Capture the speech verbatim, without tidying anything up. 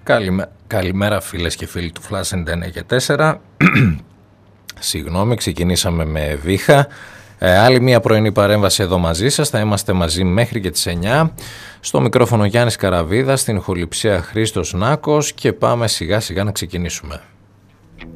Καλημέ... Καλημέρα φίλες και φίλοι του Flash ενενήντα εννέα και τέσσερα. Συγγνώμη, ξεκινήσαμε με βήχα. Ε, άλλη μια πρωινή παρέμβαση εδώ μαζί σας. Θα είμαστε μαζί μέχρι και τις εννιά. Στο μικρόφωνο Γιάννης Καραβίδας, στην ηχοληψία Χρήστος Νάκος και πάμε σιγά σιγά να ξεκινήσουμε.